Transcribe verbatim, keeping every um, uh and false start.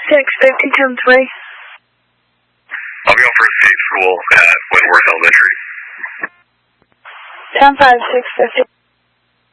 six fifty, ten three. I'll be going for a state school at Wentworth Elementary. ten five, six fifty.